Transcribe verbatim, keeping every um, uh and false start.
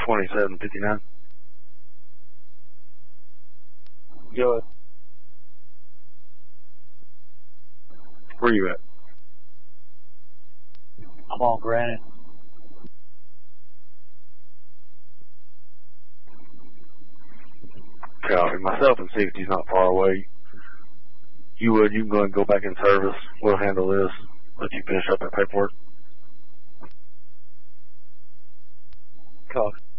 twenty-seven fifty-nine. Go ahead. Where you at? I'm on Granite. Copy. Myself and sixty's not far away. You would, you can go ahead and go back in service. We'll handle this. Let you finish up that paperwork. Copy.